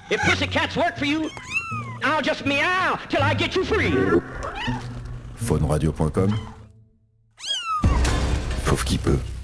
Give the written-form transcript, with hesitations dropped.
If pussycats work for you, I'll just meow till I get you free. Fauneradio.com. Fauve qui peut.